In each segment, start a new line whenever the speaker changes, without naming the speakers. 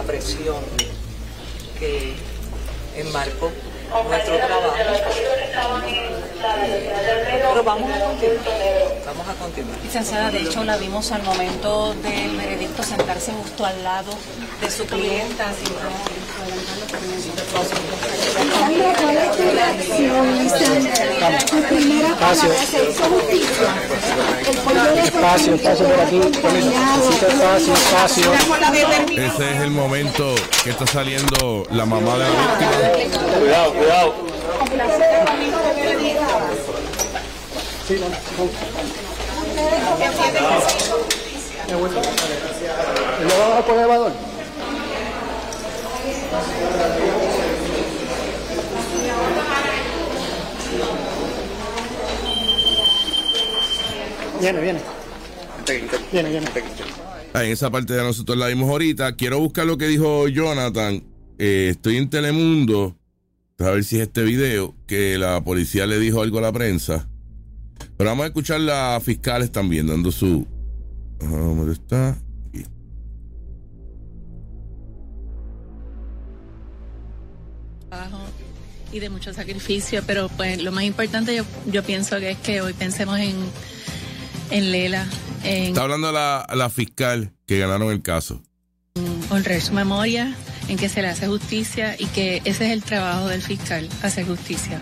presión que enmarcó nuestro trabajo. Pero vamos a continuar.
Licenciada, de hecho la vimos al momento del veredicto sentarse justo al lado de su clienta.
Sandra, ¿cuál es tu reacción, Lisandra? Tu primera palabra, ¿se hizo justicia? El pollo de
Espacio por aquí. Espacio.
Ese es el momento que está saliendo la mamá de la víctima.
Cuidado. Sí, ¿lo vamos a poner elevador? Viene.
En esa parte de nosotros la vimos ahorita. Quiero buscar lo que dijo Jonathan. Estoy en Telemundo. A ver si es este video que la policía le dijo algo a la prensa. Pero vamos a escuchar las fiscales también dando su... ¿Dónde está? Aquí.
Y de mucho sacrificio, pero pues lo más importante yo pienso que es que hoy pensemos en Lela,
Está hablando la fiscal que ganaron el caso.
Honrar su memoria, en que se le hace justicia y que ese es el trabajo del fiscal, hacer justicia.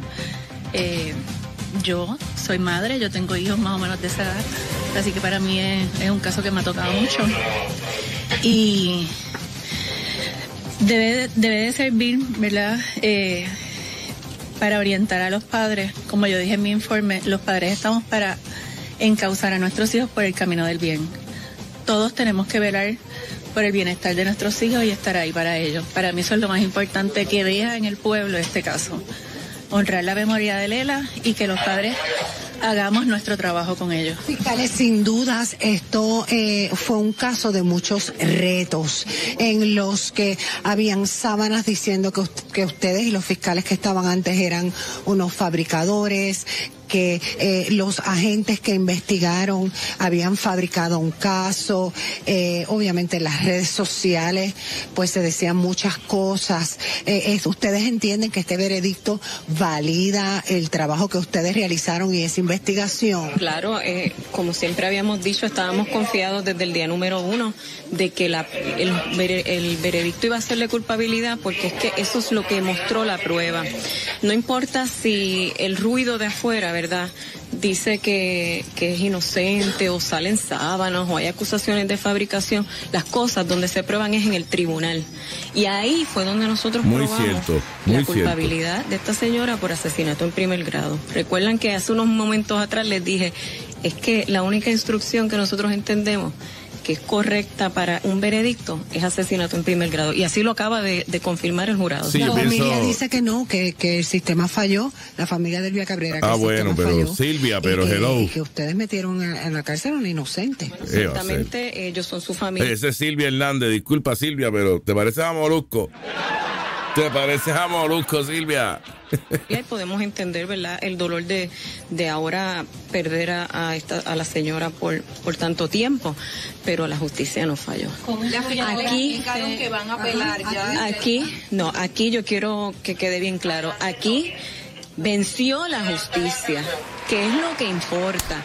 Yo soy madre, yo tengo hijos más o menos de esa edad, así que para mí es un caso que me ha tocado mucho y debe de servir, ¿verdad? Para orientar a los padres. Como yo dije en mi informe, los padres estamos para encauzar a nuestros hijos por el camino del bien. Todos tenemos que velar por el bienestar de nuestros hijos y estar ahí para ellos. Para mí eso es lo más importante que deja en el pueblo este caso. Honrar la memoria de Lela y que los padres hagamos nuestro trabajo con ellos.
Fiscales, sin dudas, esto fue un caso de muchos retos en los que habían sábanas diciendo que ustedes y los fiscales que estaban antes eran unos fabricadores, que los agentes que investigaron habían fabricado un caso, obviamente en las redes sociales pues se decían muchas cosas. ¿Ustedes entienden que este veredicto valida el trabajo que ustedes realizaron y esa investigación?
Claro, como siempre habíamos dicho, estábamos confiados desde el día número 1 de que el veredicto iba a ser de culpabilidad, porque es que eso es lo que mostró la prueba. No importa si el ruido de afuera, ¿verdad?, dice que es inocente o salen sábanas o hay acusaciones de fabricación, las cosas donde se prueban es en el tribunal. Y ahí fue donde nosotros probamos la culpabilidad de esta señora por asesinato en primer grado. Recuerdan que hace unos momentos atrás les dije, es que la única instrucción que nosotros entendemos que es correcta para un veredicto es asesinato en primer grado, y así lo acaba de confirmar el jurado.
Sí, la familia dice que no, que el sistema falló, la familia de Elvia Cabrera, que
bueno, pero falló, Silvia, pero
y que ustedes metieron en la cárcel a un inocente.
Exactamente, ellos son su familia.
Ese es Silvia Hernández, disculpa Silvia, pero ¿te pareces a Molusco? ¿Te pareces a Molusco, Silvia?
Y ahí podemos entender, ¿verdad?, el dolor de ahora perder a la señora por tanto tiempo, pero la justicia no falló.
Aquí que van a apelar ya.
Aquí yo quiero que quede bien claro, aquí venció la justicia, que es lo que importa.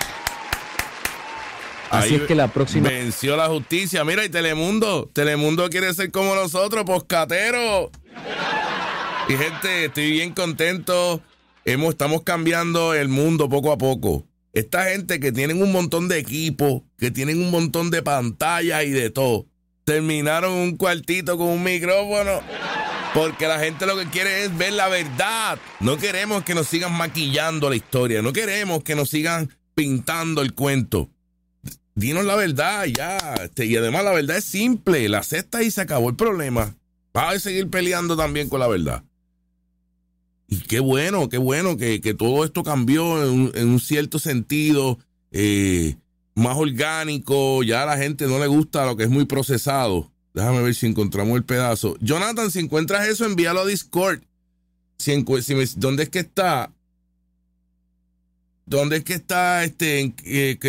Así es que la próxima venció la justicia. Mira, y Telemundo quiere ser como nosotros, poscatero. Y gente, estoy bien contento. Estamos cambiando el mundo poco a poco. Esta gente que tienen un montón de equipo, que tienen un montón de pantallas y de todo, terminaron un cuartito con un micrófono, porque la gente lo que quiere es ver la verdad. No queremos que nos sigan maquillando la historia, no queremos que nos sigan pintando el cuento. Dinos la verdad ya. Y además la verdad es simple, la aceptas y se acabó el problema. Vas a seguir peleando también con la verdad. Y qué bueno que todo esto cambió en un cierto sentido, más orgánico. Ya a la gente no le gusta lo que es muy procesado. Déjame ver si encontramos el pedazo. Jonathan, si encuentras eso, envíalo a Discord. ¿Dónde es que está? ¿Dónde es que está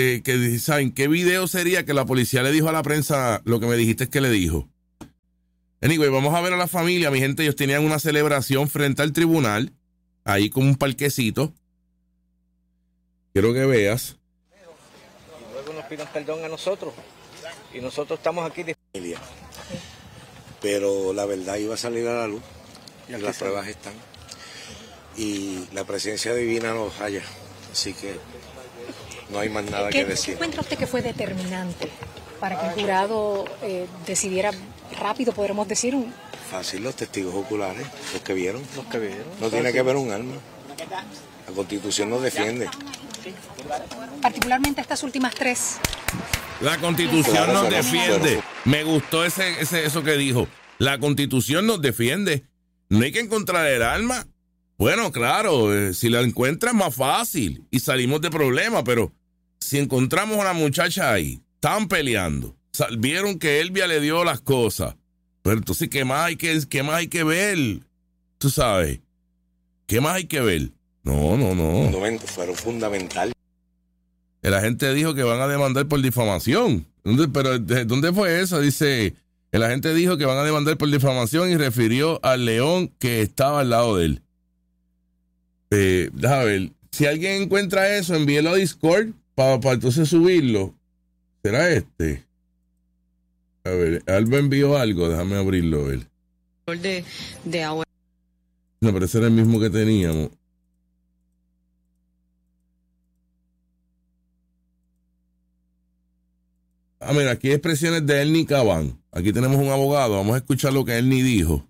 ¿saben qué video sería que la policía le dijo a la prensa lo que me dijiste que le dijo? Anyway, vamos a ver a la familia, mi gente. Ellos tenían una celebración frente al tribunal, ahí con un parquecito. Quiero que veas.
Y luego nos pidan perdón a nosotros. Y nosotros estamos aquí de familia. Pero la verdad iba a salir a la luz. Y las pruebas están. Y la presencia divina nos halla. Así que no hay más nada que decir.
¿Qué encuentra usted que fue determinante para que el jurado decidiera rápido, podremos decir?
Fácil, los testigos oculares, los que vieron. No tiene que ver un alma. La Constitución nos defiende.
Particularmente estas últimas 3.
La Constitución nos defiende. Me gustó eso que dijo. La Constitución nos defiende. No hay que encontrar el alma. Bueno, claro, si la encuentras más fácil y salimos de problemas, pero si encontramos a la muchacha ahí, están peleando, vieron que Elvia le dio las cosas, pero entonces, ¿qué más hay que ver? Tú sabes, ¿qué más hay que ver? No.
Fueron fundamentales.
El agente dijo que van a demandar por difamación. Pero ¿dónde fue eso? Dice, el agente dijo que van a demandar por difamación y refirió al león que estaba al lado de él. Déjame ver. Si alguien encuentra eso, envíelo a Discord para entonces subirlo. ¿Será este? A ver, Alba envió algo. Déjame abrirlo, a ver.
De agua.
No, pero ese era el mismo que teníamos. Mira, aquí hay expresiones de Ernie Cabán. Aquí tenemos un abogado. Vamos a escuchar lo que Ernie dijo.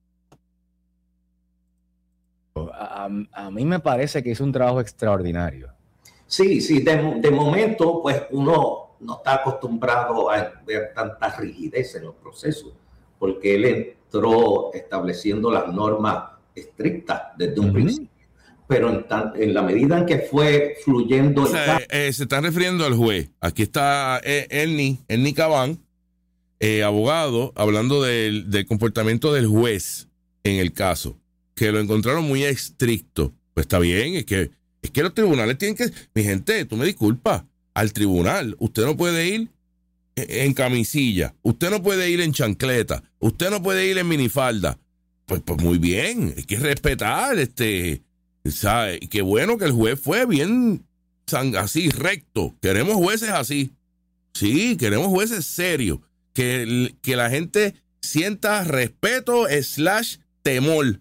A mí me parece que hizo un trabajo extraordinario.
Sí, de momento, pues uno no está acostumbrado a ver tanta rigidez en los procesos, porque él entró estableciendo las normas estrictas desde un principio. Pero en la medida en que fue fluyendo...
se están refiriendo al juez. Aquí está Ernie Cabán, abogado, hablando del comportamiento del juez en el caso, que lo encontraron muy estricto. Pues está bien, es que los tribunales tienen que... Mi gente, tú me disculpas, al tribunal usted no puede ir en camisilla, usted no puede ir en chancleta, usted no puede ir en minifalda. Pues muy bien, hay que respetar ¿sabe? Y qué bueno que el juez fue bien así, recto. Queremos jueces así. Sí, queremos jueces serios. Que la gente sienta respeto / temor.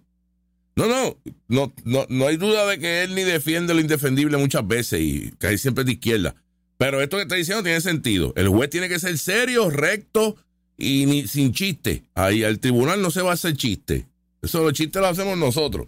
No hay duda de que él ni defiende lo indefendible muchas veces y casi siempre es de izquierda. Pero esto que está diciendo tiene sentido. El juez tiene que ser serio, recto y sin chiste. Ahí al tribunal no se va a hacer chiste. Eso los chistes los hacemos nosotros.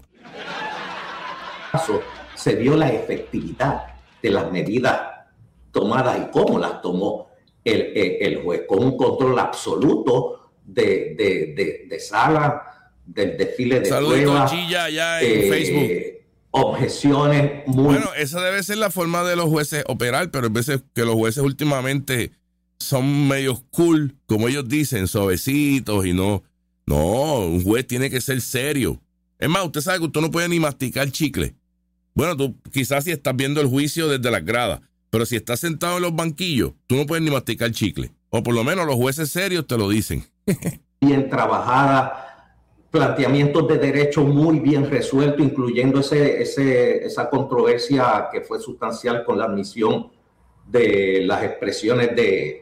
Se vio la efectividad de las medidas tomadas y cómo las tomó el juez, con un control absoluto de sala, del desfile de pruebas.
Ya en Facebook.
Objeciones muy...
Bueno, esa debe ser la forma de los jueces operar, pero hay veces que los jueces últimamente son medios cool, como ellos dicen, suavecitos y no, un juez tiene que ser serio. Es más, usted sabe que usted no puede ni masticar chicle. Bueno, tú quizás si estás viendo el juicio desde las gradas, pero si estás sentado en los banquillos, tú no puedes ni masticar chicle. O por lo menos los jueces serios te lo dicen.
Bien trabajada, planteamientos de derecho muy bien resueltos, incluyendo esa controversia que fue sustancial con la admisión de las expresiones de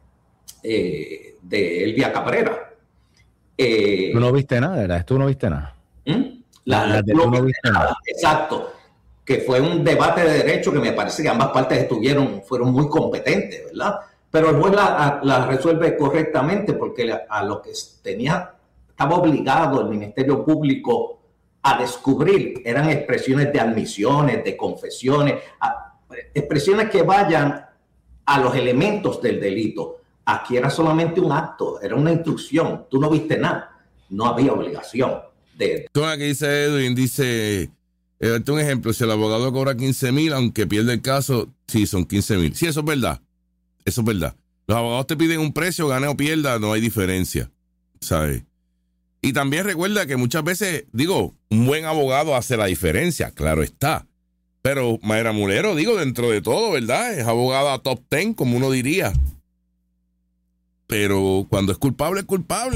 Elvia Cabrera.
Tú no viste nada, ¿verdad? Tú no viste nada.
No viste nada. Exacto. Que fue un debate de derecho que me parece que ambas partes fueron muy competentes, ¿verdad? Pero el juez la resuelve correctamente porque a lo que estaba obligado el Ministerio Público a descubrir eran expresiones de admisiones, de confesiones, expresiones que vayan a los elementos del delito. Aquí era solamente un acto, era una instrucción, tú no viste nada, no había obligación.
Todo aquí dice Edwin, dice, un ejemplo, si el abogado cobra 15,000, aunque pierde el caso, sí, son 15,000. Sí, eso es verdad. Eso es verdad. Los abogados te piden un precio, gane o pierda, no hay diferencia, ¿sabes? Y también recuerda que muchas veces, un buen abogado hace la diferencia, claro está. Pero Mayra Mulero, dentro de todo, ¿verdad? Es abogada top 10, como uno diría. Pero cuando es culpable,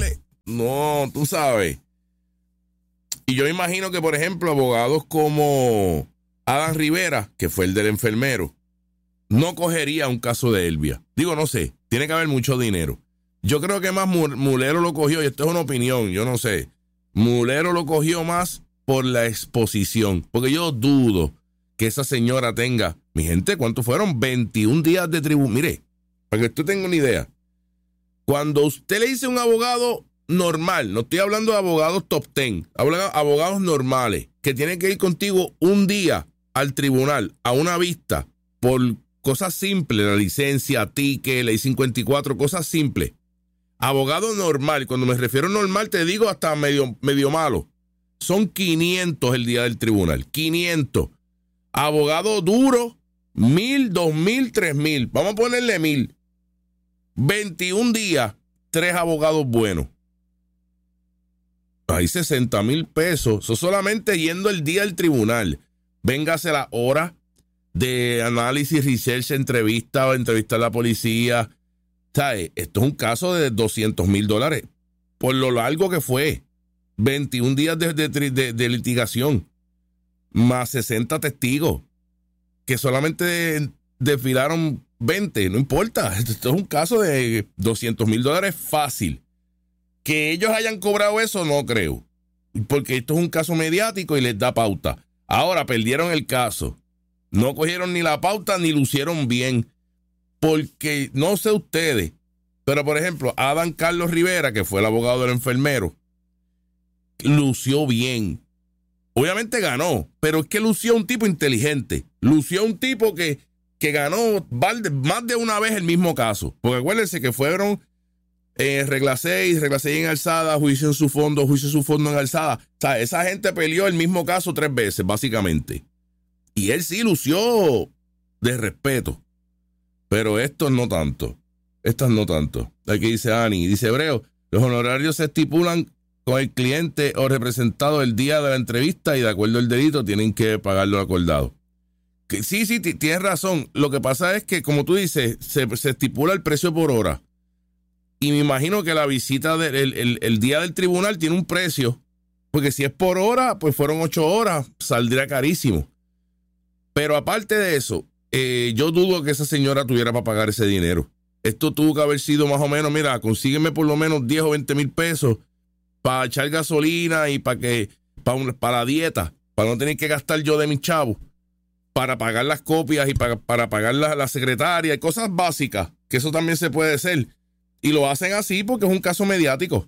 no, tú sabes. Y yo imagino que, por ejemplo, abogados como Adán Rivera, que fue el del enfermero, no cogería un caso de Elvia. Digo, no sé, tiene que haber mucho dinero. Yo creo que más Mulero lo cogió, y esto es una opinión, yo no sé. Mulero lo cogió más por la exposición, porque yo dudo que esa señora tenga, mi gente, ¿cuántos fueron? 21 días de tribunal. Mire, para que usted tenga una idea, cuando usted le dice a un abogado normal, no estoy hablando de abogados top 10, hablo de abogados normales, que tienen que ir contigo un día al tribunal, a una vista, por cosas simples, la licencia, ticket, ley 54, cosas simples. Abogado normal, cuando me refiero a normal, te digo hasta medio malo. Son 500 el día del tribunal, 500. Abogado duro, 1,000, 2,000, 3,000. Vamos a ponerle 1,000. 21 días, 3 abogados buenos. Hay 60,000 pesos. Eso solamente yendo el día del tribunal. Véngase la hora de análisis, research, entrevista o entrevistar a la policía. ¿Sabe? Esto es un caso de $200,000 por lo largo que fue. 21 días de litigación, más 60 testigos, que solamente desfilaron 20, no importa. Esto es un caso de $200,000 fácil. Que ellos hayan cobrado eso, no creo, porque esto es un caso mediático y les da pauta. Ahora perdieron el caso, no cogieron ni la pauta ni lucieron bien, porque no sé ustedes, pero por ejemplo, Adán Carlos Rivera, que fue el abogado del enfermero, lució bien. Obviamente ganó, pero es que lució un tipo inteligente, lució un tipo que ganó más de una vez el mismo caso, porque acuérdense que fueron regla 6 en alzada, juicio en su fondo en alzada. O sea, esa gente peleó el mismo caso 3 veces, básicamente. Y él sí lució de respeto. Pero estos no tanto. Estas no tanto. Aquí dice Ani, dice Hebreo, los honorarios se estipulan con el cliente o representado el día de la entrevista y de acuerdo al delito tienen que pagarlo acordado. Que sí, tienes razón. Lo que pasa es que, como tú dices, se estipula el precio por hora. Y me imagino que la visita el día del tribunal tiene un precio, porque si es por hora, pues fueron 8 horas, saldría carísimo. Pero aparte de eso, yo dudo que esa señora tuviera para pagar ese dinero. Esto tuvo que haber sido más o menos, mira, consígueme por lo menos 10 o 20 mil pesos para echar gasolina y para la dieta, para no tener que gastar yo de mis chavos, para pagar las copias y para pagar la secretaria y cosas básicas, que eso también se puede hacer. Y lo hacen así porque es un caso mediático.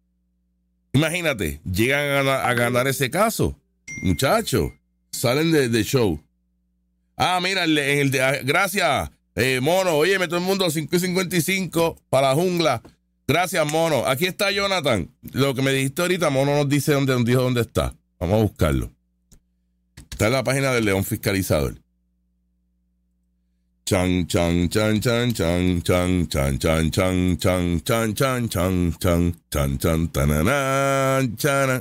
Imagínate, llegan a ganar ese caso. Muchachos, salen de show. Ah, mira, gracias, Mono. Óyeme, todo el mundo, 5.55 para la jungla. Gracias, Mono. Aquí está Jonathan. Lo que me dijiste ahorita, Mono nos dice dónde está. Vamos a buscarlo. Está en la página del León Fiscalizador. Chan chan chan chan chan chan chan chan chan chan chan chan chan chan chan chan tananan chana.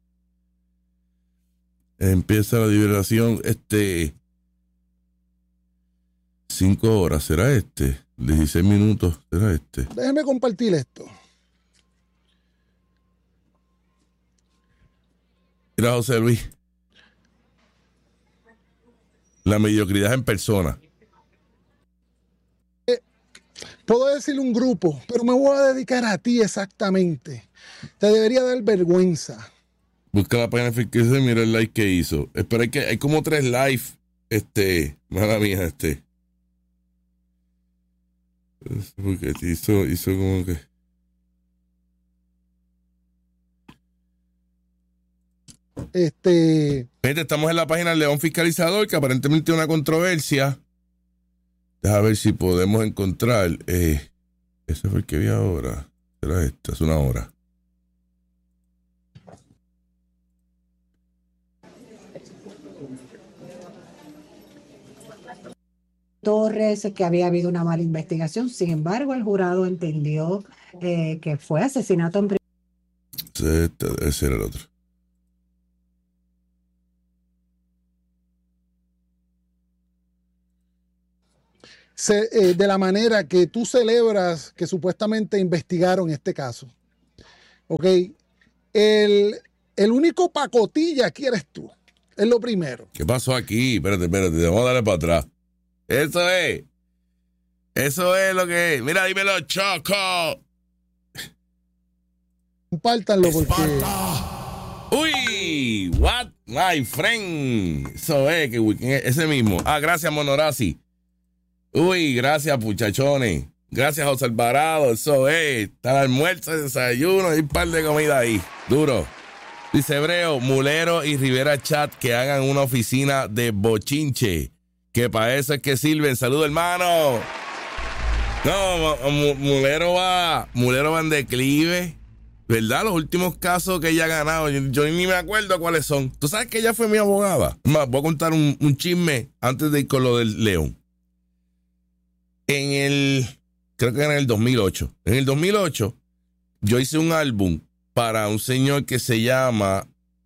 Empieza la liberación 5 horas, ¿será 16 minutos, ¿será
Déjeme compartir esto.
Mira, José Luis, la mediocridad en persona.
Puedo decirle un grupo, pero me voy a dedicar a ti exactamente. Te debería dar vergüenza.
Busca la página de y mira el live que hizo. Espera, hay como 3 live. Mala mía, porque hizo como que.
Gente,
estamos en la página del León Fiscalizador, que aparentemente tiene una controversia. Deja ver si podemos encontrar. Ese fue el que vi ahora. Será es una hora.
Torres, que había habido una mala investigación. Sin embargo, el jurado entendió que fue asesinato en
Ese era el otro.
De la manera que tú celebras que supuestamente investigaron este caso. Ok. El único pacotilla aquí eres tú. Es lo primero.
¿Qué pasó aquí? Espérate, vamos a darle para atrás. Eso es lo que es. Mira, dímelo, Choco.
Compártanlo porque...
Uy, what, my friend. Eso es, ese mismo. Gracias, Monorazi. Uy, gracias, muchachones. Gracias, José Alvarado. Eso es. Está el almuerzo, el desayuno y un par de comida ahí. Duro. Dice Hebreo, Mulero y Rivera Chat que hagan una oficina de bochinche. Que para eso es que sirven. Saludos, hermano. No, Mulero va en declive. ¿Verdad? Los últimos casos que ella ha ganado, yo ni me acuerdo cuáles son. ¿Tú sabes que ella fue mi abogada? Más, voy a contar un chisme antes de ir con lo del León. Creo que en el 2008. En el 2008, yo hice un álbum para un señor que se llama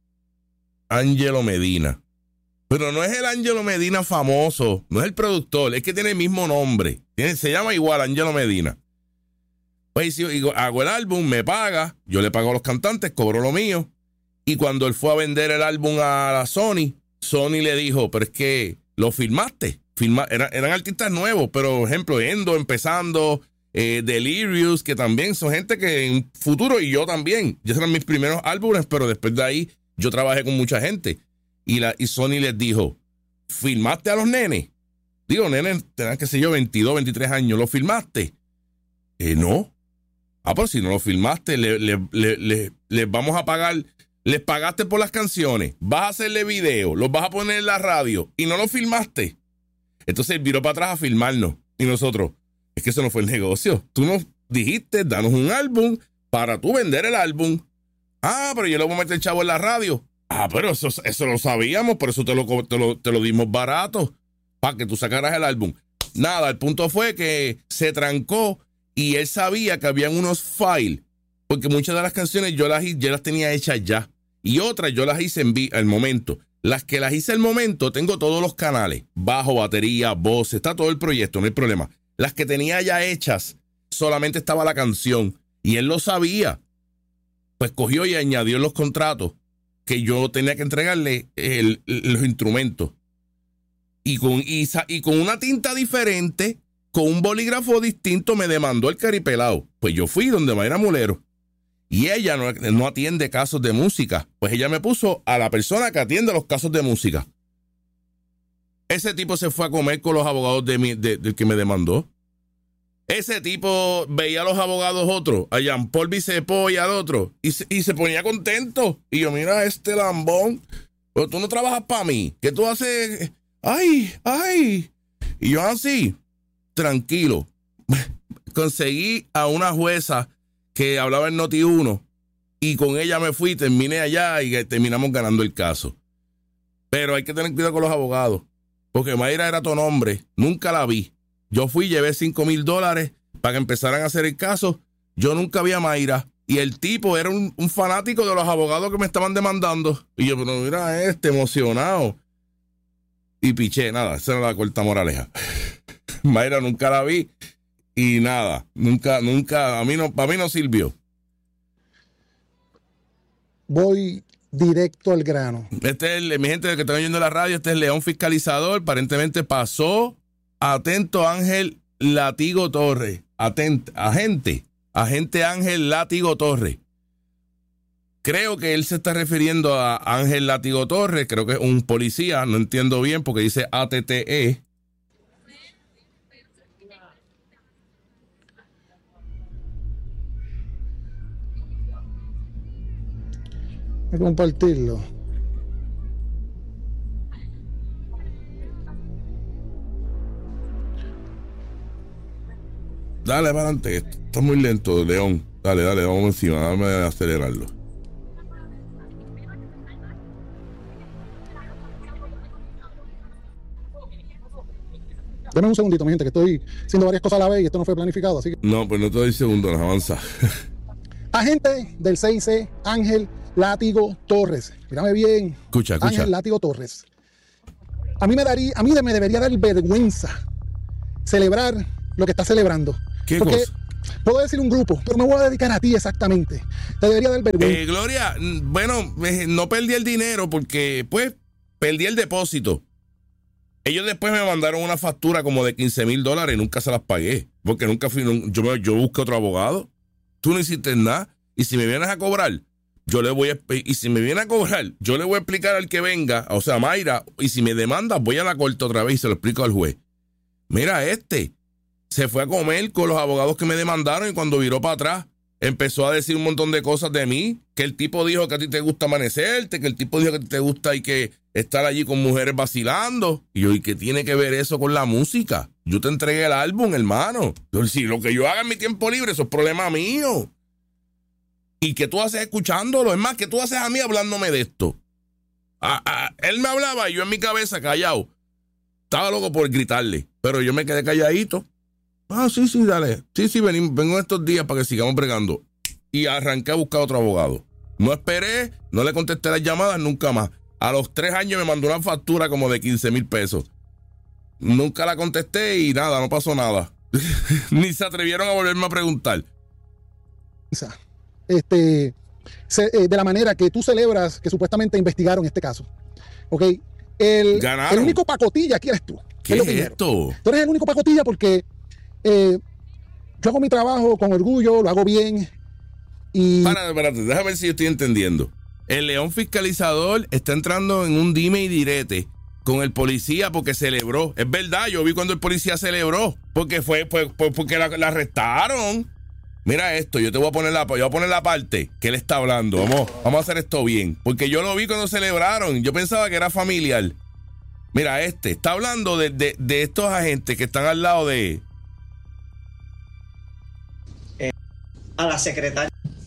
Ángelo Medina. Pero no es el Ángelo Medina famoso, no es el productor, es que tiene el mismo nombre. Se llama igual Ángelo Medina. Pues si hago el álbum, me paga, yo le pago a los cantantes, cobro lo mío. Y cuando él fue a vender el álbum a la Sony le dijo, pero es que lo filmaste. Eran artistas nuevos, pero por ejemplo, Endo empezando, Delirious, que también son gente que en futuro, y yo también, ya eran mis primeros álbumes, pero después de ahí yo trabajé con mucha gente. Y Sony les dijo, ¿filmaste a los nenes? Digo, nenes, tenían, qué sé yo, 22, 23 años, ¿lo filmaste? No. Pero si no lo filmaste, les vamos a pagar, les pagaste por las canciones, vas a hacerle video, los vas a poner en la radio y no lo filmaste. Entonces él viró para atrás a filmarnos. Y nosotros, es que eso no fue el negocio. Tú nos dijiste, danos un álbum para tú vender el álbum. Pero yo le voy a meter el chavo en la radio. Pero eso lo sabíamos, por eso te lo dimos barato, para que tú sacaras el álbum. Nada, el punto fue que se trancó y él sabía que habían unos files, porque muchas de las canciones yo las tenía hechas ya. Y otras yo las hice al momento. Las que las hice al momento, tengo todos los canales. Bajo, batería, voz, está todo el proyecto, no hay problema. Las que tenía ya hechas, solamente estaba la canción. Y él lo sabía. Pues cogió y añadió en los contratos que yo tenía que entregarle los instrumentos. Y con una tinta diferente, con un bolígrafo distinto, me demandó el caripelado. Pues yo fui donde Mayra Mulero. Y ella no atiende casos de música. Pues ella me puso a la persona que atiende los casos de música. Ese tipo se fue a comer con los abogados del que me demandó. Ese tipo veía a los abogados otros, a Jean Paul Bicepo y al otro, y se ponía contento. Y yo, mira, este lambón, pero tú no trabajas para mí. ¿Qué tú haces? ¡Ay! Y yo así, tranquilo. Conseguí a una jueza que hablaba en Noti1 y con ella me fui, terminé allá y terminamos ganando el caso. Pero hay que tener cuidado con los abogados, porque Mayra era tu nombre, nunca la vi. Yo fui, llevé $5,000 para que empezaran a hacer el caso. Yo nunca vi a Mayra y el tipo era un fanático de los abogados que me estaban demandando. Y yo, pero mira emocionado. Y piché, nada, esa era la corta moraleja. Mayra nunca la vi. Y nada, nunca, para mí no sirvió.
Voy directo al grano.
Este es mi gente que está oyendo la radio, este es León Fiscalizador. Aparentemente pasó, atento Ángel Látigo Torres. Agente Ángel Látigo Torres. Creo que él se está refiriendo a Ángel Látigo Torres, creo que es un policía, no entiendo bien porque dice ATTE.
Voy a compartirlo.
Dale para adelante, está muy lento, León. Dale, vamos encima, dame acelerarlo.
Dame un segundito, mi gente, que estoy haciendo varias cosas a la vez y esto no fue planificado, así que...
No, pues no te doy segundos, avanza.
Agente del CIC, Ángel Látigo Torres. Mírame bien.
Escucha.
Ángel Látigo Torres. A mí me debería dar vergüenza celebrar lo que está celebrando.
¿Qué
porque
cosa?
Puedo decir un grupo, pero me voy a dedicar a ti exactamente. Te debería dar vergüenza.
Gloria, bueno, no perdí el dinero porque, pues, perdí el depósito. Ellos después me mandaron una factura como de $15,000 y nunca se las pagué. Porque nunca fui, yo busqué otro abogado. Tú no hiciste nada. Y si me vienes a cobrar, yo le voy a explicar al que venga, o sea, Mayra, y si me demanda, voy a la corte otra vez y se lo explico al juez. Mira, se fue a comer con los abogados que me demandaron y cuando viró para atrás, empezó a decir un montón de cosas de mí, que el tipo dijo que a ti te gusta amanecerte, que el tipo dijo que a ti te gusta y que estar allí con mujeres vacilando. Y yo, ¿y qué tiene que ver eso con la música? Yo te entregué el álbum, hermano. Si lo que yo haga en mi tiempo libre, eso es problema mío. ¿Y qué tú haces escuchándolo? Es más, ¿qué tú haces a mí hablándome de esto? Él me hablaba y yo en mi cabeza callado. Estaba loco por gritarle, pero yo me quedé calladito. Sí, dale. Sí, vengo estos días para que sigamos bregando. Y arranqué a buscar otro abogado. No esperé, no le contesté las llamadas nunca más. A los 3 años me mandó una factura como de $15,000. Nunca la contesté y nada, no pasó nada. Ni se atrevieron a volverme a preguntar.
De la manera que tú celebras que supuestamente investigaron este caso. ¿Ok? El único pacotilla aquí eres tú.
¿Qué es esto?
Tú eres el único pacotilla porque yo hago mi trabajo con orgullo, lo hago bien. Y...
Espérate, déjame ver si yo estoy entendiendo. El león fiscalizador está entrando en un dime y direte con el policía porque celebró. Es verdad, yo vi cuando el policía celebró. Porque porque la arrestaron. Mira esto, yo voy a poner la parte que él está hablando. Vamos a hacer esto bien. Porque yo lo vi cuando celebraron. Yo pensaba que era familiar. Mira, está hablando de estos agentes que están al lado de...
A la secretaria.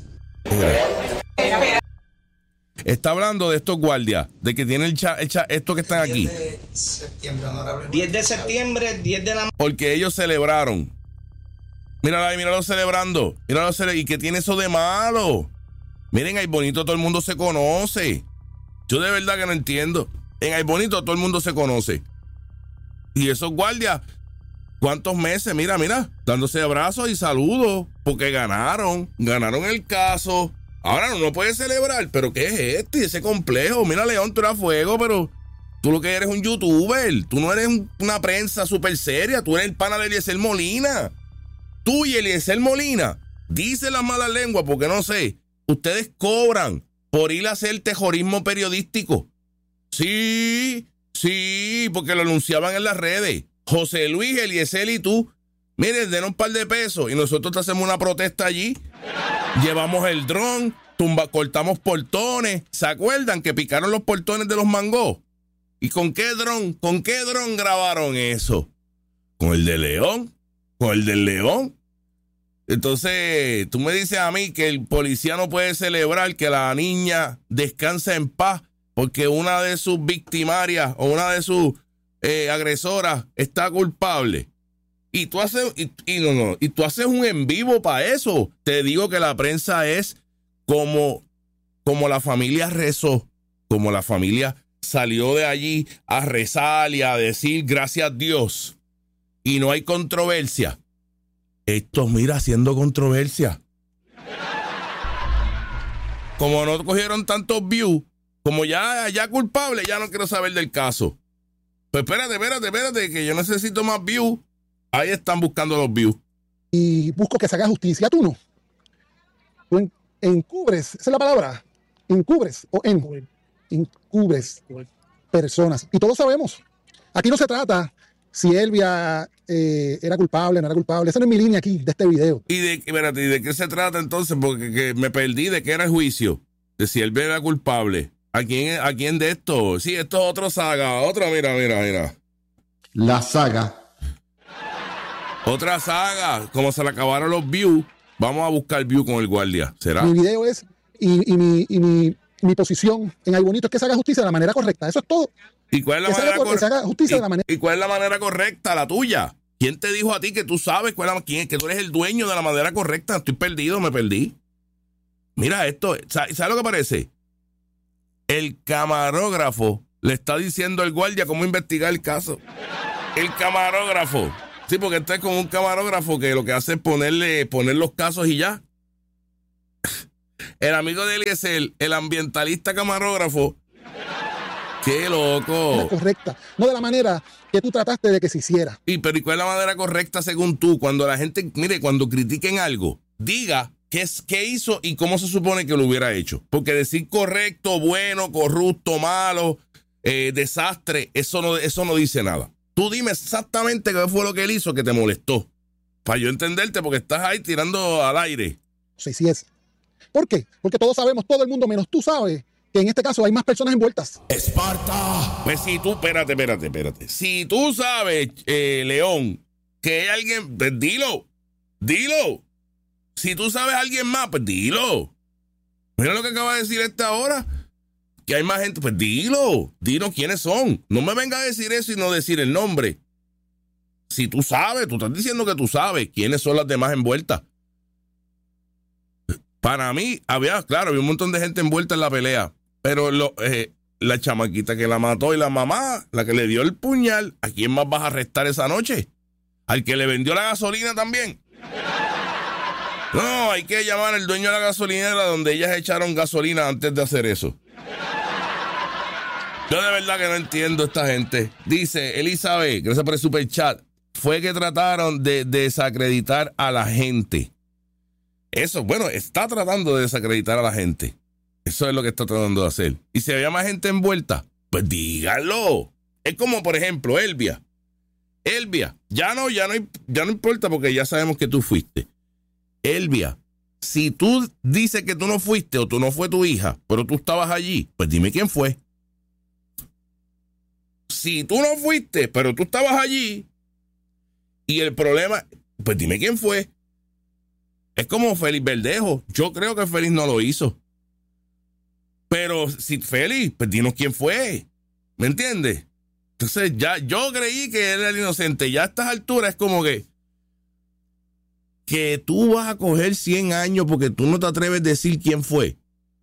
Está hablando de estos guardias, de que tienen estos que están aquí.
10 de septiembre, 10 de la...
Porque ellos celebraron. Míralo celebrando. ¿Y qué tiene eso de malo? Miren, Ay Bonito todo el mundo se conoce. Yo de verdad que no entiendo. En Ay Bonito todo el mundo se conoce. Y esos guardias, ¿cuántos meses? Mira, dándose abrazos y saludos, porque ganaron el caso. Ahora no puede celebrar, pero ¿qué es esto? Y ese complejo. Mira, León, tú eras fuego, pero tú lo que eres un youtuber. Tú no eres una prensa súper seria. Tú eres el pana de Eliezer Molina. Tú y Eliezer Molina, dice las malas lenguas, porque no sé, ustedes cobran por ir a hacer terrorismo periodístico. Sí, porque lo anunciaban en las redes. José Luis, Eliezer y tú, miren, denos un par de pesos y nosotros te hacemos una protesta allí. Llevamos el dron, cortamos portones. ¿Se acuerdan que picaron los portones de los mangos? ¿Y con qué dron grabaron eso? ¿Con el de León? ¿Con el del León? Entonces, tú me dices a mí que el policía no puede celebrar que la niña descansa en paz porque una de sus victimarias o una de sus agresoras está culpable. Y tú haces un en vivo para eso. Te digo que la prensa es como la familia rezó, como la familia salió de allí a rezar y a decir gracias a Dios. Y no hay controversia. Estos, mira, haciendo controversia. Como no cogieron tantos views, como ya culpable, ya no quiero saber del caso. Pues espérate, que yo necesito más views. Ahí están buscando los views.
Y busco que se haga justicia, tú no. Tú encubres, esa es la palabra. Encubres personas. Y todos sabemos. Aquí no se trata si Elvia era culpable, no era culpable. Esa no es mi línea aquí, de este video.
¿Y de qué se trata entonces? Porque que me perdí de qué era el juicio. De si Elvia era culpable. ¿A quién de esto? Sí, esto es otro saga. Otra, mira.
La saga.
Otra saga. Como se le acabaron los views, vamos a buscar views con el guardia. ¿Será?
Mi video es, y mi posición en Ay Bonito es que se haga justicia de la manera correcta. Eso es todo.
¿Y cuál es la manera correcta? ¿Y cuál es la manera correcta? La tuya. ¿Quién te dijo a ti que tú sabes que tú eres el dueño de la manera correcta? Estoy perdido, me perdí. Mira esto, ¿sabes lo que parece? El camarógrafo le está diciendo al guardia cómo investigar el caso. El camarógrafo. Sí, porque este es con un camarógrafo que lo que hace es poner los casos y ya. El amigo de Eliezer, el ambientalista camarógrafo. ¡Qué loco!
Correcta, no de la manera que tú trataste de que se hiciera.
¿Y cuál es la manera correcta según tú? Cuando la gente, mire, cuando critiquen algo, diga qué hizo y cómo se supone que lo hubiera hecho. Porque decir correcto, bueno, corrupto, malo, desastre, eso no dice nada. Tú dime exactamente qué fue lo que él hizo que te molestó. Para yo entenderte, porque estás ahí tirando al aire.
Sí es. ¿Por qué? Porque todos sabemos, todo el mundo menos tú sabes, que en este caso hay más personas envueltas.
¡Esparta! Pues si tú, espérate. Si tú sabes, León, que hay alguien, pues dilo. Si tú sabes a alguien más, pues dilo. Mira lo que acaba de decir ahora. Que hay más gente, pues dilo quiénes son. No me venga a decir eso y no decir el nombre. Si tú sabes, tú estás diciendo que tú sabes quiénes son las demás envueltas. Para mí, había un montón de gente envuelta en la pelea, pero la chamaquita que la mató y la mamá, la que le dio el puñal, ¿a quién más vas a arrestar esa noche? ¿Al que le vendió la gasolina también? No, hay que llamar al dueño de la gasolinera donde ellas echaron gasolina antes de hacer eso. Yo de verdad que no entiendo a esta gente. Dice Elizabeth, gracias por el superchat, fue que trataron de desacreditar a la gente. Eso, bueno, está tratando de desacreditar a la gente. Eso es lo que está tratando de hacer. Y si había más gente envuelta, pues díganlo. Es como, por ejemplo, Elvia, ya no importa porque ya sabemos que tú fuiste. Elvia, si tú dices que tú no fuiste o tú no fue tu hija, pero tú estabas allí, pues dime quién fue. Si tú no fuiste, pero tú estabas allí y el problema, pues dime quién fue. Es como Félix Verdejo. Yo creo que Félix no lo hizo. Pero si Félix, pues dinos quién fue. ¿Me entiendes? Entonces ya yo creí que él era el inocente. Ya a estas alturas es como que tú vas a coger 100 años porque tú no te atreves a decir quién fue.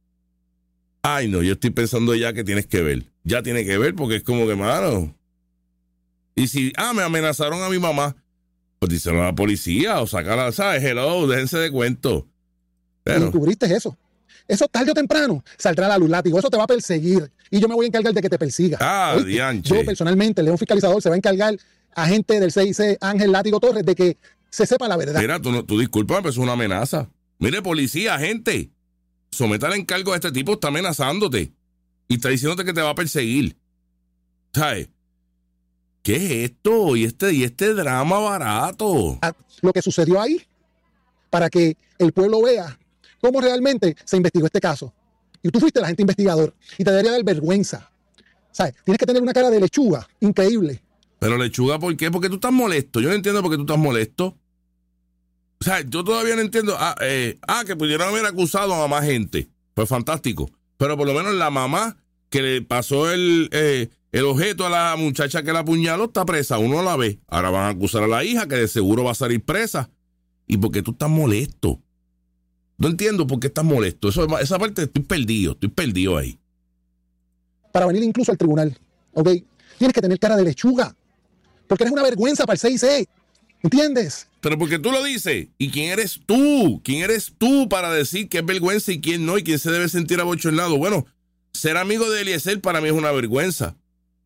Ay, no, yo estoy pensando ya que tienes que ver. Ya tiene que ver porque es como que, mano. Y si, me amenazaron a mi mamá, pues díselo a la policía o sacarla, ¿sabes? Hello, déjense de cuento. Pero
encubriste eso. Eso tarde o temprano saldrá a la luz, látigo. Eso te va a perseguir. Y yo me voy a encargar de que te persiga.
Dianche.
Yo personalmente, León Fiscalizador, se va a encargar, agente del CIC, Ángel Látigo Torres, de que se sepa la verdad.
Mira, tú discúlpame, pero es una amenaza. Mire, policía, gente, someta el encargo a este tipo, está amenazándote. Y está diciéndote que te va a perseguir. ¿Sabes? ¿Qué es esto? Y este drama barato.
Lo que sucedió ahí, para que el pueblo vea cómo realmente se investigó este caso. Y tú fuiste el agente investigador. Y te debería dar vergüenza. ¿Sabes? Tienes que tener una cara de lechuga increíble.
Pero lechuga, ¿por qué? Porque tú estás molesto. Yo no entiendo por qué tú estás molesto. O sea, yo todavía no entiendo. Que pudieron haber acusado a más gente. Pues fantástico. Pero por lo menos la mamá que le pasó el objeto a la muchacha que la apuñaló está presa. Uno la ve. Ahora van a acusar a la hija que de seguro va a salir presa. ¿Y por qué tú estás molesto? No entiendo por qué estás molesto. Esa parte estoy perdido ahí.
Para venir incluso al tribunal, ¿ok? Tienes que tener cara de lechuga. Porque eres una vergüenza para el CIC. ¿Entiendes?
Pero porque tú lo dices. ¿Y quién eres tú? ¿Quién eres tú para decir qué es vergüenza y quién no? ¿Y quién se debe sentir abochornado? Bueno, ser amigo de Eliezer para mí es una vergüenza.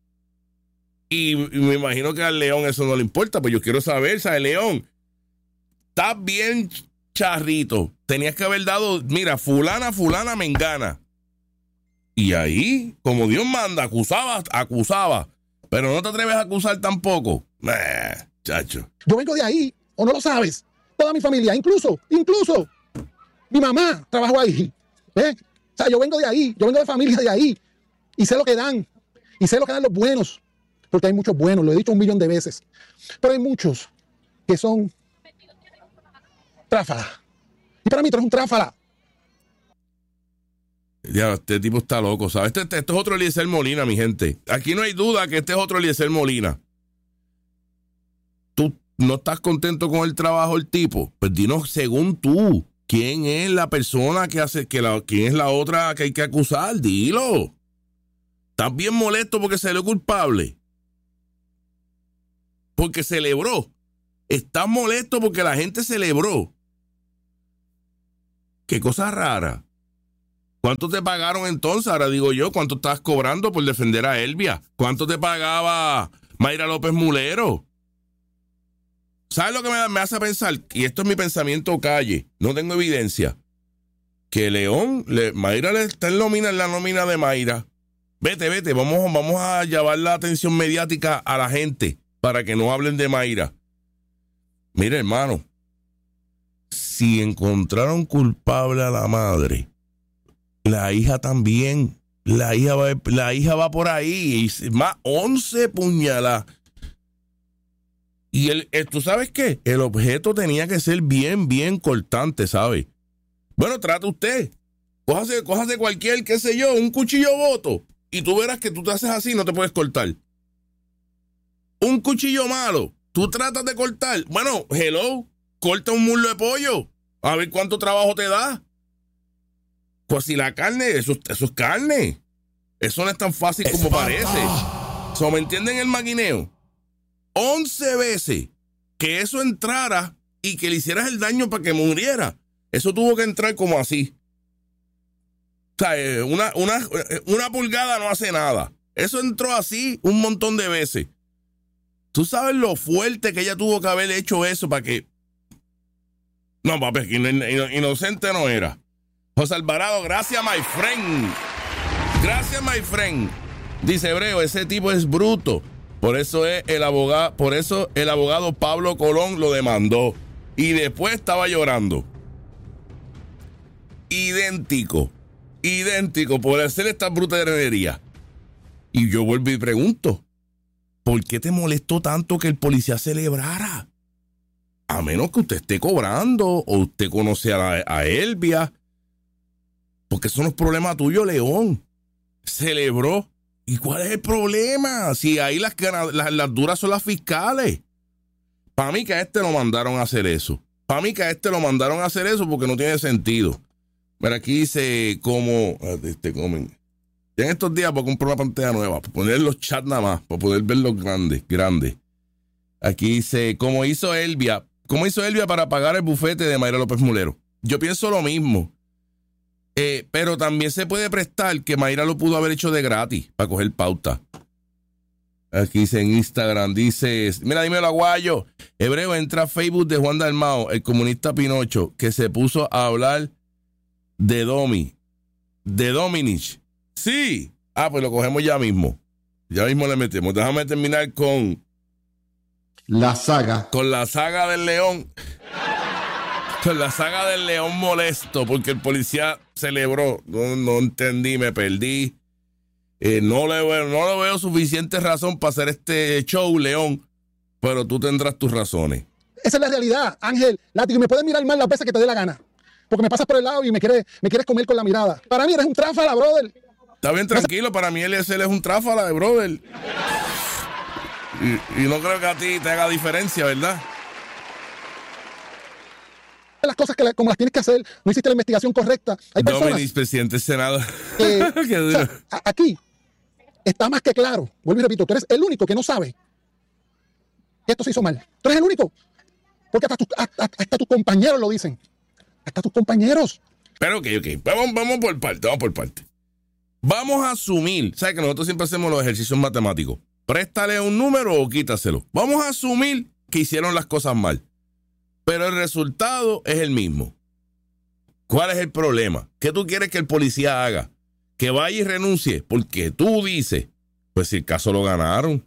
Y me imagino que al León eso no le importa. Pues yo quiero saber, ¿sabes, León? Estás bien charrito. Tenías que haber dado, mira, fulana, mengana. Y ahí, como Dios manda, acusaba. Pero no te atreves a acusar tampoco. Chacho.
Yo vengo de ahí, ¿o no lo sabes? Toda mi familia, incluso, mi mamá trabajó ahí. O sea, yo vengo de ahí, yo vengo de familia de ahí. Y sé lo que dan. Y sé lo que dan los buenos. Porque hay muchos buenos, lo he dicho 1.000.000 de veces. Pero hay muchos que son tráfalas. Y para mí tú eres un tráfala.
Ya, este tipo está loco, ¿sabes? Este es otro Eliezer Molina, mi gente. Aquí no hay duda que este es otro Eliezer Molina. ¿Tú no estás contento con el trabajo del tipo? Pues dinos, según tú, ¿quién es la persona que hace, quién es la otra que hay que acusar? Dilo. ¿Estás bien molesto porque salió culpable? Porque celebró Estás molesto porque la gente celebró. Qué cosa rara. ¿Cuánto te pagaron entonces? Ahora digo yo, ¿cuánto estás cobrando por defender a Elvia? ¿Cuánto te pagaba Mayra López Mulero? ¿Sabes lo que me hace pensar? Y esto es mi pensamiento calle, no tengo evidencia. Que Mayra está en la nómina de Mayra. Vete, vamos a llevar la atención mediática a la gente para que no hablen de Mayra. Mira, hermano, si encontraron culpable a la madre, la hija también. La hija va por ahí. Y más 11 puñaladas. Y ¿tú sabes qué? El objeto tenía que ser bien, bien cortante, ¿sabes? Bueno, trata usted. Cójase cualquier, qué sé yo, un cuchillo boto. Y tú verás que tú te haces así, no te puedes cortar. Un cuchillo malo, tú tratas de cortar. Bueno, corta un muslo de pollo. A ver cuánto trabajo te da. Pues si la carne, eso es carne. Eso no es tan fácil como parece. ¿Me entienden el maquineo? 11 veces que eso entrara y que le hicieras el daño para que muriera. Eso tuvo que entrar como así. O sea, una pulgada no hace nada. Eso entró así un montón de veces. ¿Tú sabes lo fuerte que ella tuvo que haber hecho eso para que... No, papi, inocente no era. José Alvarado, gracias, my friend. Gracias, my friend. Dice Hebreo, ese tipo es bruto. Por eso el abogado Pablo Colón lo demandó. Y después estaba llorando. Idéntico por hacer esta brutadería. Y yo vuelvo y pregunto, ¿por qué te molestó tanto que el policía celebrara? A menos que usted esté cobrando o usted conoce a Elvia. Porque eso no es problema tuyo, León. Celebró. ¿Y cuál es el problema? Si ahí las duras son las fiscales. Para mí que a este lo mandaron a hacer eso. Porque no tiene sentido. Mira, aquí dice como... Ya en estos días voy a comprar una pantalla nueva, para poner los chats nada más, para poder verlos grandes. Aquí dice, ¿cómo hizo Elvia para pagar el bufete de Mayra López Mulero? Yo pienso lo mismo. Pero también se puede prestar que Mayra lo pudo haber hecho de gratis para coger pauta. Aquí dice en Instagram, dice, mira, dímelo, Aguayo. Hebreo, entra a Facebook de Juan Dalmao, el comunista Pinocho, que se puso a hablar de Dominich. Sí. Pues lo cogemos ya mismo. Ya mismo le metemos. Déjame terminar con
la saga.
Con la saga del león. Con la saga del león molesto, porque el policía celebró. No entendí, me perdí. No le veo suficiente razón para hacer este show, León, pero tú tendrás tus razones.
Esa es la realidad, Ángel. Látigo, me puedes mirar mal las veces que te dé la gana. Porque me pasas por el lado y me quieres comer con la mirada. Para mí eres un tráfala, brother.
Está bien, tranquilo. Para mí él es un tráfala de brother. Y no creo que a ti te haga diferencia, ¿verdad?
Las cosas como las tienes que hacer, no hiciste la investigación correcta. Hay personas,
Dominis, presidente del Senado.
O sea, aquí está más que claro. Vuelvo y repito, tú eres el único que no sabe que esto se hizo mal. Tú eres el único. Porque hasta tus compañeros lo dicen. Hasta tus compañeros.
Pero ok. Vamos por parte. Vamos a asumir, ¿sabes que nosotros siempre hacemos los ejercicios matemáticos? Préstale un número o quítaselo. Vamos a asumir que hicieron las cosas mal. Pero el resultado es el mismo. ¿Cuál es el problema? ¿Qué tú quieres que el policía haga? Que vaya y renuncie. Porque tú dices, pues si el caso lo ganaron.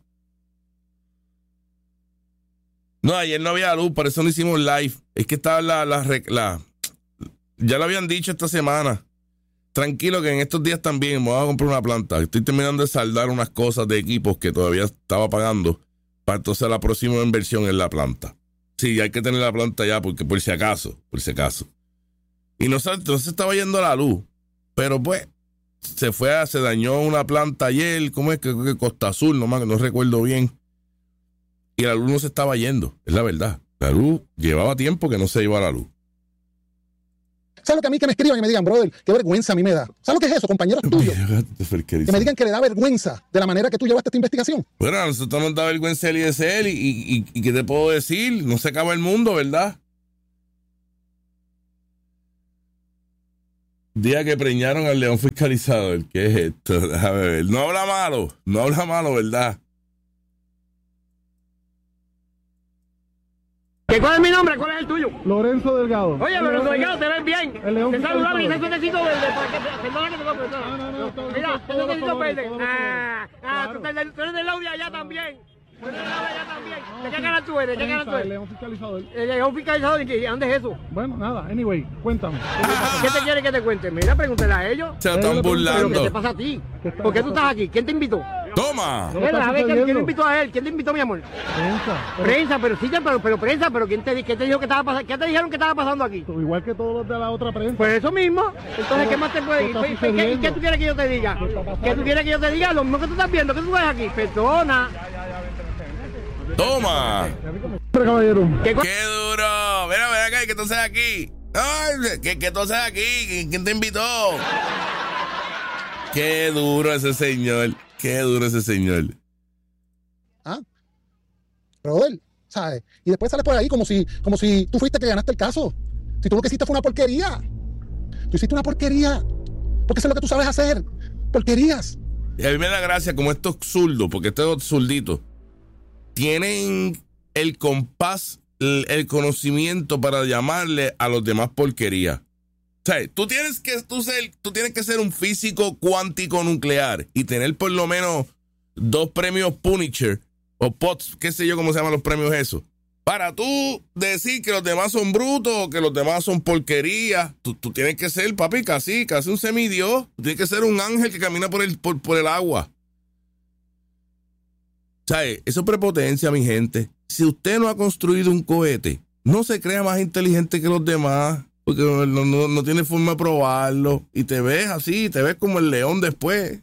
No, ayer no había luz, por eso no hicimos live. Es que estaba ya lo habían dicho esta semana. Tranquilo que en estos días también me voy a comprar una planta. Estoy terminando de saldar unas cosas de equipos que todavía estaba pagando. Para entonces la próxima inversión en la planta. Sí, hay que tener la planta ya porque por si acaso. Y no se estaba yendo la luz. Pero pues, se dañó una planta ayer. ¿Cómo es que Costa Azul? No recuerdo bien. Y la luz no se estaba yendo. Es la verdad. La luz llevaba tiempo que no se iba a la luz.
¿Sabes lo que a mí que me escriban y me digan, brother, qué vergüenza a mí me da? ¿Sabes lo que es eso, compañeros tuyos? Que me digan que le da vergüenza de la manera que tú llevaste esta investigación.
Bueno, a nosotros nos da vergüenza el ISL y ¿qué te puedo decir? No se acaba el mundo, ¿verdad? Día que preñaron al león fiscalizador. ¿Qué es esto? Déjame ver. No habla malo, ¿verdad?
¿Cuál es mi nombre? ¿Cuál es el tuyo?
Lorenzo Delgado.
Oye, Lorenzo Delgado, te ves bien.
El león
te saludaba y ese
fiscalizador.
suétercito verde. Perdona que te toque. No. Mira, ese suétercito verde. Tú eres del lado de allá también. Tú eres del lado de allá también. ¿De qué canal tú eres? ¿De qué canal tú eres?
El león fiscalizador.
El león fiscalizador. ¿Y dónde es eso?
Bueno, nada, anyway, cuéntame.
¿Qué te quiere que te cuente? Mira, pregúntale a ellos.
Se están burlando.
¿Pero qué te pasa a ti? ¿Por qué tú estás aquí? ¿Quién te invitó?
¡Toma!
Mira, a ver, ¿quién lo invitó a él? ¿Quién te invitó, mi amor? Prensa, pero sí, pero prensa, pero ¿quién te dijo que estaba pasando? ¿Qué te dijeron que estaba pasando aquí?
Igual que todos los de la otra prensa.
Pues eso mismo. Entonces, ¿qué más te puede decir? ¿Qué tú quieres que yo te diga? ¿Qué tú quieres que yo te diga? Lo mismo que tú estás viendo, ¿qué tú ves aquí? Perdona.
¡Toma!
Caballero.
¡Qué duro! Mira acá, ¿qué tú haces aquí? Ay, ¿qué tú haces aquí? ¿Quién te invitó? ¡Qué duro ese señor!
Brother, ¿sabes? Y después sales por ahí como si tú fuiste que ganaste el caso. Si tú lo que hiciste fue una porquería. Tú hiciste una porquería. Porque eso es lo que tú sabes hacer. Porquerías.
Y a mí me da gracia como estos zurdos, porque estos zurditos tienen el compás, el conocimiento para llamarle a los demás porquerías. O sea, tú tienes que ser un físico cuántico nuclear y tener por lo menos 2 premios Punisher o POTS, qué sé yo cómo se llaman los premios esos, para tú decir que los demás son brutos o que los demás son porquerías. Tú tienes que ser, papi, casi un semidios. Tú tienes que ser un ángel que camina por el agua. ¿Sabes? Eso es prepotencia, mi gente. Si usted no ha construido un cohete, no se crea más inteligente que los demás, porque no tiene forma de probarlo. Y te ves así, te ves como el león después.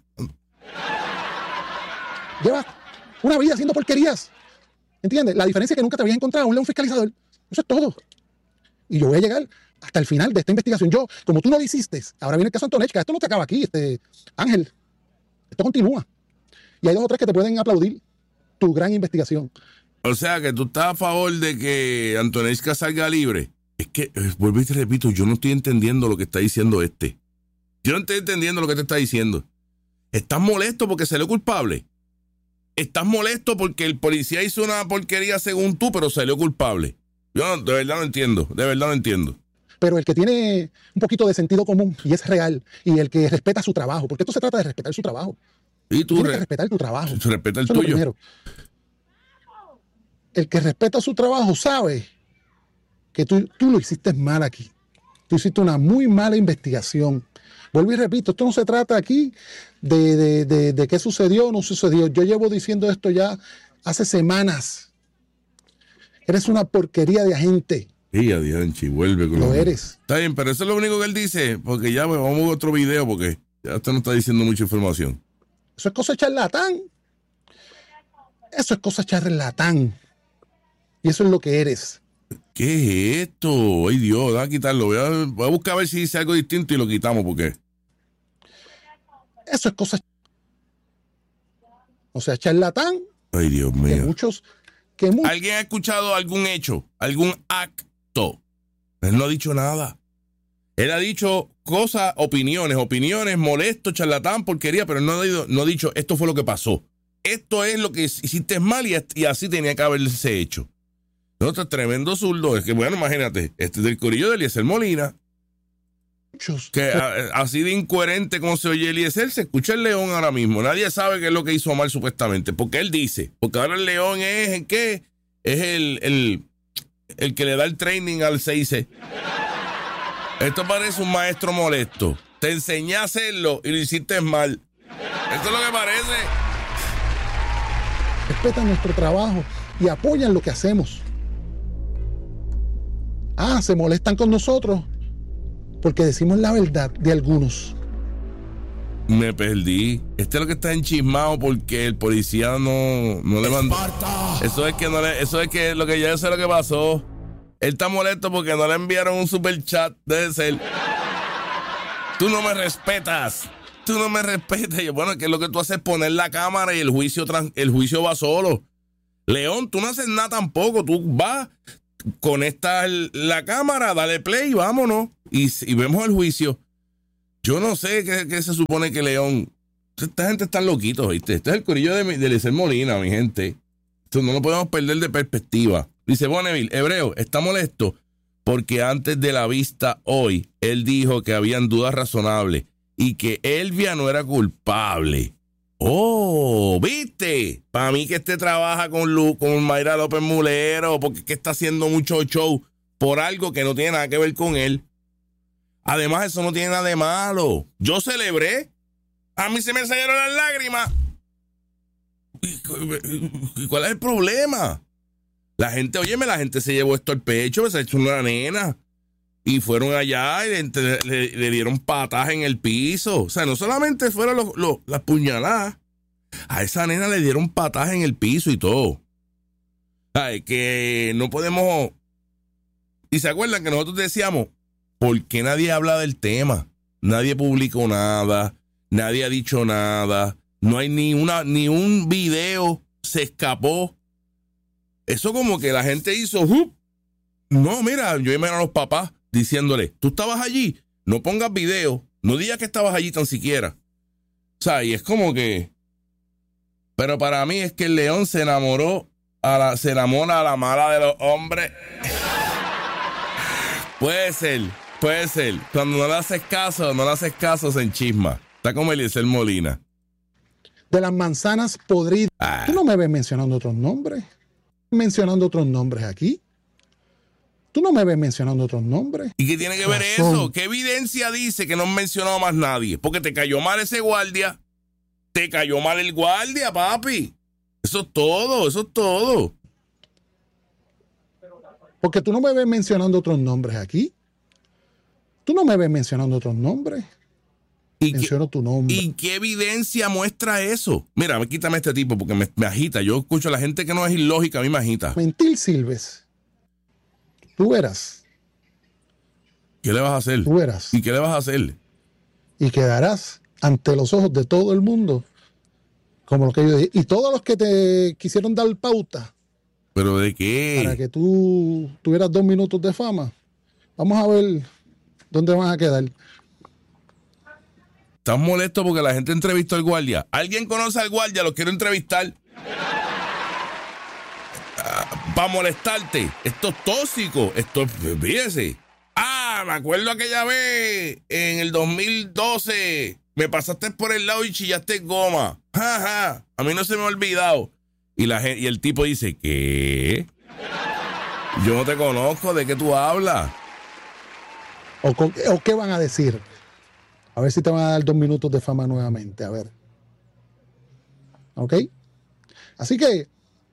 Llevas una vida haciendo porquerías. ¿Entiendes? La diferencia es que nunca te habías encontrado a un león fiscalizador. Eso es todo. Y yo voy a llegar hasta el final de esta investigación. Yo, como tú no lo hiciste, ahora viene el caso Antonechka. Esto no te acaba aquí, Ángel. Esto continúa. Y hay 2 o 3 que te pueden aplaudir tu gran investigación.
O sea, que tú estás a favor de que Antonechka salga libre. Es que, vuelvo y te repito, yo no estoy entendiendo lo que está diciendo este. Yo no estoy entendiendo lo que te está diciendo. ¿Estás molesto porque salió culpable? ¿Estás molesto porque el policía hizo una porquería según tú, pero salió culpable? Yo de verdad no entiendo.
Pero el que tiene un poquito de sentido común y es real, y el que respeta su trabajo, porque esto se trata de respetar su trabajo.
Y tú
tienes que respetar tu trabajo.
Respeta el
Eso es lo
tuyo.
primero. El que respeta su trabajo sabe que tú lo hiciste mal aquí. Tú hiciste una muy mala investigación. Vuelvo y repito, esto no se trata aquí de qué sucedió o no sucedió. Yo llevo diciendo esto ya hace semanas. Eres una porquería de agente.
Y adianchi, vuelve con
lo eres.
Está bien, pero eso es lo único que él dice, porque ya pues, vamos a otro video, porque ya usted no está diciendo mucha información.
Eso es cosa de charlatán. Eso es cosa de charlatán. Y eso es lo que eres.
¿Qué es esto? Ay Dios, voy a quitarlo. Voy a buscar a ver si dice algo distinto y lo quitamos, porque
eso es cosa. O sea, charlatán.
Ay Dios mío.
¿Alguien
ha escuchado algún hecho, algún acto? Él no ha dicho nada. Él ha dicho cosas, opiniones, molesto, charlatán, porquería, pero no ha dicho esto fue lo que pasó. Esto es lo que hiciste mal y así tenía que haberse hecho. No, este es tremendo zurdo. Es que, bueno, imagínate, este es del corillo de Eliezer Molina. Que así de incoherente como se oye Eliezer, se escucha el león ahora mismo. Nadie sabe qué es lo que hizo mal supuestamente. Porque él dice, porque ahora el león es ¿en qué? Es el que le da el training al 6C. Esto parece un maestro molesto. Te enseñé a hacerlo y lo hiciste mal. Esto es lo que parece.
Respetan nuestro trabajo y apoyan lo que hacemos. Se molestan con nosotros porque decimos la verdad de algunos.
Me perdí. Este es lo que está enchismado porque el policía no le mandó. Eso es que lo que ya sé lo que pasó. Él está molesto porque no le enviaron un super chat. Debe ser. Tú no me respetas. Tú no me respetas. Y bueno, que lo que tú haces es poner la cámara y el juicio va solo. León, tú no haces nada tampoco. Tú vas, conectas la cámara, dale play, vámonos. Y vemos el juicio. Yo no sé qué se supone que León... Esta gente está loquitos, ¿viste? Este es el corillo de Eliezer Molina, mi gente. Esto no lo podemos perder de perspectiva. Dice Bonneville, Hebreo, está molesto porque antes de la vista hoy, él dijo que habían dudas razonables y que Elvia no era culpable. Oh, ¿viste? Para mí que este trabaja con Mayra López Mulero, porque es que está haciendo mucho show por algo que no tiene nada que ver con él. Además, eso no tiene nada de malo. Yo celebré. A mí se me salieron las lágrimas. ¿Y cuál es el problema? La gente se llevó esto al pecho, se ha hecho una nena. Y fueron allá y le dieron patadas en el piso. O sea, no solamente fueron las puñaladas. A esa nena le dieron patadas en el piso y todo. Ay, que no podemos... Y se acuerdan que nosotros decíamos, ¿por qué nadie habla del tema? Nadie publicó nada, nadie ha dicho nada, no hay ni un video, se escapó. Eso como que la gente hizo, no, mira, yo llamé a los papás diciéndole, tú estabas allí, no pongas video, no digas que estabas allí tan siquiera. O sea, y es como que... Pero para mí es que el León se enamora a la mala de los hombres. Puede ser. Cuando no le haces caso, se enchisma. Está como Eliezer Molina.
De las manzanas podridas. Tú no me ves mencionando otros nombres. Aquí. Tú no me ves mencionando otros nombres.
¿Y qué tiene que ver eso? ¿Qué evidencia dice que no han mencionado más nadie? Porque te cayó mal ese guardia. Te cayó mal el guardia, papi. Eso es todo.
Porque tú no me ves mencionando otros nombres aquí. Tú no me ves mencionando otros nombres. Menciono tu nombre.
¿Y qué evidencia muestra eso? Mira, quítame este tipo porque me agita. Yo escucho a la gente que no es ilógica, a mí me agita.
Mentir, Silves. Tú verás.
¿Qué le vas a hacer?
Tú verás.
¿Y qué le vas a hacer?
Y quedarás ante los ojos de todo el mundo como lo que yo dije. Y todos los que te quisieron dar pauta.
¿Pero de qué?
Para que tú tuvieras 2 minutos de fama. Vamos a ver dónde van a quedar.
¿Estás molesto porque la gente entrevistó al guardia? ¿Alguien conoce al guardia? Lo quiero entrevistar. Para molestarte. Esto es tóxico. Fíjese. Me acuerdo aquella vez en el 2012. Me pasaste por el lado y chillaste goma. A mí no se me ha olvidado. Y el tipo dice, ¿qué? Yo no te conozco. ¿De qué tú hablas?
¿O qué van a decir? A ver si te van a dar 2 minutos de fama nuevamente. A ver. ¿Ok? Así que,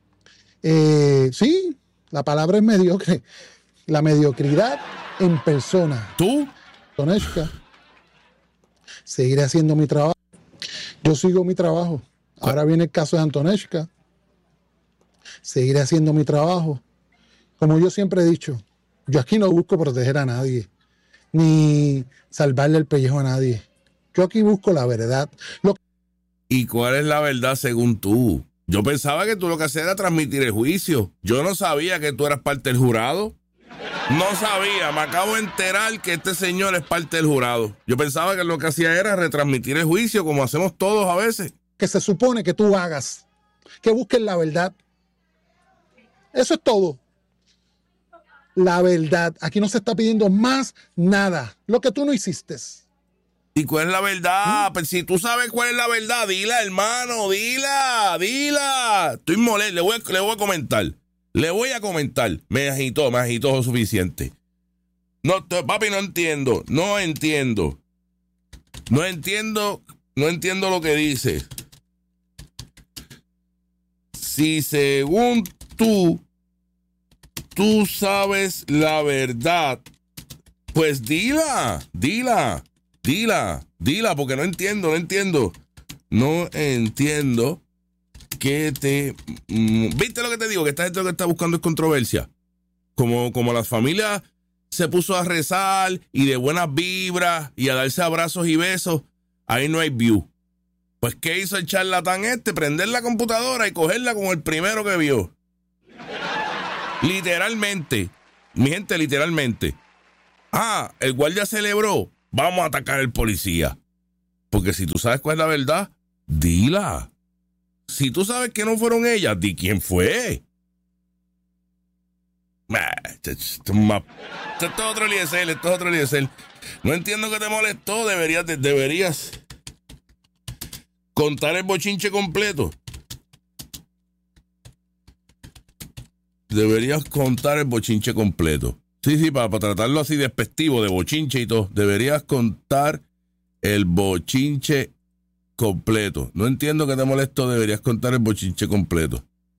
sí, la palabra es mediocre. La mediocridad en persona.
¿Tú?
Antoneshka. Seguiré haciendo mi trabajo. Yo sigo mi trabajo. Ahora viene el caso de Antoneshka. Seguiré haciendo mi trabajo. Como yo siempre he dicho, yo aquí no busco proteger a nadie, ni salvarle el pellejo a nadie. Yo aquí busco la verdad.
¿Y cuál es la verdad según tú? Yo pensaba que tú lo que hacías era transmitir el juicio. Yo no sabía que tú eras parte del jurado. No sabía, me acabo de enterar que este señor es parte del jurado. Yo pensaba que lo que hacía era retransmitir el juicio como hacemos todos a veces.
Que se supone que tú hagas, que busques la verdad. Eso es todo. La verdad. Aquí no se está pidiendo más nada. Lo que tú no hiciste.
¿Y cuál es la verdad? Pero si tú sabes cuál es la verdad, dila, hermano, dila. Estoy molesto, le voy a comentar. Me agitó lo suficiente. No, papi, no entiendo lo que dice. Si según tú sabes la verdad, pues dila, porque no entiendo. No entiendo que ¿viste lo que te digo? Que esta gente lo que está buscando es controversia. Como las familias se puso a rezar y de buenas vibras y a darse abrazos y besos, ahí no hay view. Pues, ¿qué hizo el charlatán Prender la computadora y cogerla con el primero que vio. Literalmente. Mi gente, literalmente. El guardia celebró. Vamos a atacar al policía. Porque si tú sabes cuál es la verdad, dila. Si tú sabes que no fueron ellas, di quién fue. Esto es otro Eliezer. No entiendo que te molestó. Deberías contar el bochinche completo. Deberías contar el bochinche completo. Sí, para tratarlo así despectivo, de bochinche y todo. Deberías contar el bochinche completo. No entiendo que te molestó. Deberías contar el bochinche completo.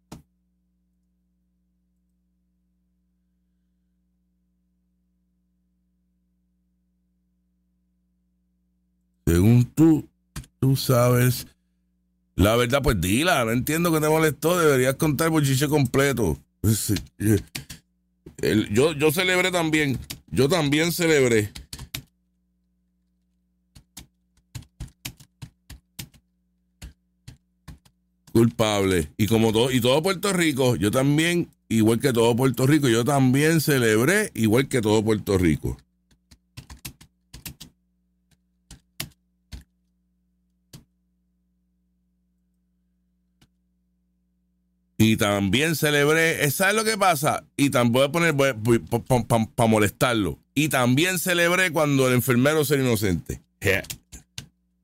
Según tú sabes la verdad, pues dila. No entiendo que te molestó. Deberías contar el bochinche completo. Yo celebré también. Yo también celebré. Culpable. Y como todo Puerto Rico, yo también, igual que todo Puerto Rico, yo también celebré igual que todo Puerto Rico. Y también celebré, ¿sabes lo que pasa? Y también voy a poner para molestarlo. Y también celebré cuando el enfermero era inocente.